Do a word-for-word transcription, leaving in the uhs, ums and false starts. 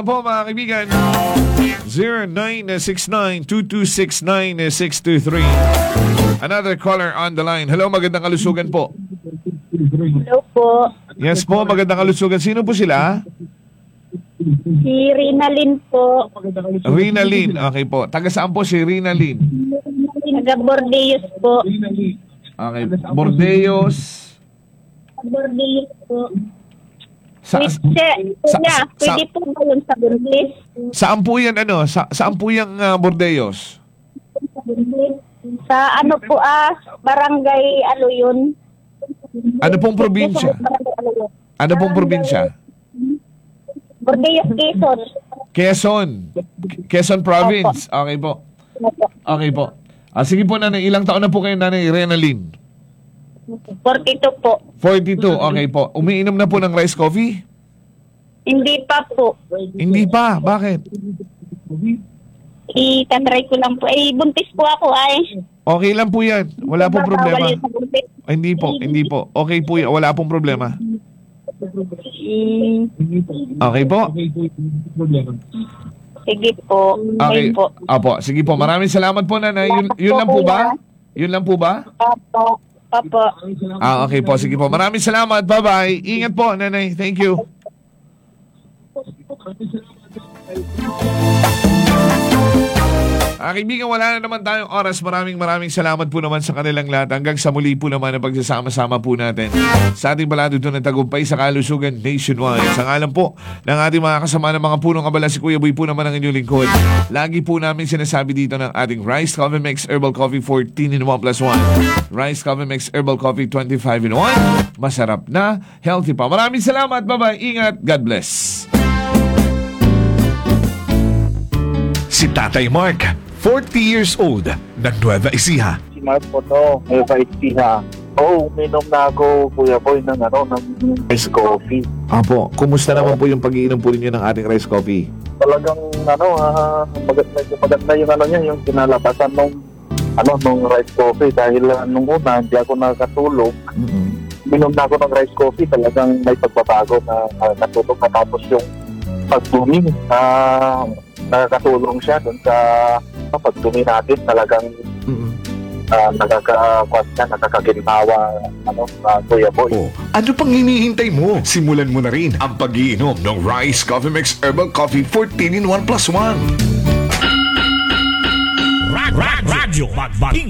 po mga kaibigan, zero nine six nine two two six nine six two three. Another caller on the line. Hello, magandang kalusugan po. Hello po. Yes po, magandang kalusugan. Sino po sila? Si Rinalyn po. Rinalyn. Okay po. Taga saan po si Rinalyn? Taga Bordeos po. Okay. Bordeos. Bordeos po. Sa, Pwede, sa- kuya, sa- pwede po ba yun sa Bordeos? saan po yan ano? Sa, saan po yung uh, Bordeos? Sa ano po ah, barangay ano yun? Ano pong probinsya? Barangay ano yun? Ano pong probinsya? Bordeos, Quezon. Quezon. Quezon Province. Okay po. Okay po. Ah, sige po, nanay. Ilang taon na po kayo, nanay Rinalyn? forty-two po. forty-two. Okay po. Umiinom na po ng rice coffee? Hindi pa po. Hindi pa. Bakit? I-try ko lang po. Eh, buntis po ako ay. Okay lang po yan. Wala pong problema. Bawal yun sa buntis. Ay, hindi po. Hindi po. Okay po yan. Wala pong problema. Mm, Okay po? sige po. Okay. Ngayon po. Apo. Sige po. Maraming salamat po, nanay. Yun, yun lang po ba? Yun lang po ba? Opo. Opo. Ah, okay po. Sige po. Maraming salamat. Bye-bye. Ingat po, nanay. Thank you. Ah, kaibigan, wala na naman tayong oras. Maraming maraming salamat po naman sa kanilang lahat. Hanggang sa muli po naman ang pagsasama-sama po natin sa ating balado ito ng tagumpay sa kalusugan nationwide. Sa ngalan po ng ating mga kasama ng mga punong abala, si Kuya Boy po naman ang inyong lingkod. Lagi po namin sinasabi dito ng ating Rice Coffee Mix Herbal Coffee fourteen in one plus one. Rice Coffee Mix Herbal Coffee twenty-five in one. Masarap na, healthy pa. Maraming salamat. Bye-bye. Ingat. God bless. Si Tatay Mark, forty years old, ng Nueva Ecija. Si Mark po to, may paiktiha. Oo, oh, uminom na ako, Kuya Boy, ng ano, ng ice coffee. Apo, kumusta naman po yung pag-iinom po ninyo ng ating rice coffee? Talagang, ano, ah, maganda, maganda yung ano niya, yung kinalabasan nung, ano, nung rice coffee. Dahil uh, nung una, hindi ako nakatulog. Mm-hmm. Minom na ako ng rice coffee, talagang may pagbabago na uh, natulog na tapos yung pagdumi. Ah, nakakatulong siya dun sa uh, pagdumi natin. Talagang Mm-hmm. uh, nakaka-kwas siya, nakakaginhawa, ano, uh, Kuya Boy. Oh, ano pang hinihintay mo? Simulan mo na rin ang pag-iinom ng Rice Coffee Mix Herbal Coffee fourteen in one plus one. Radyo Magbating